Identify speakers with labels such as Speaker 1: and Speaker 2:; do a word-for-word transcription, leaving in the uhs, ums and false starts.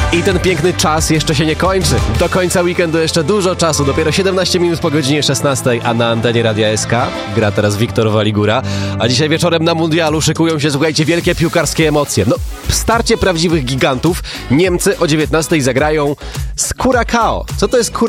Speaker 1: I ten piękny czas jeszcze się nie kończy. Do końca weekendu jeszcze dużo czasu. Dopiero siedemnaście minut po godzinie szesnastej, a na antenie Radia S K gra teraz Wiktor Waligura. A dzisiaj wieczorem na mundialu szykują się, słuchajcie, wielkie piłkarskie emocje. No, starcie prawdziwych gigantów. Niemcy o dziewiętnastej zagrają z Curacao. Co to jest Curacao?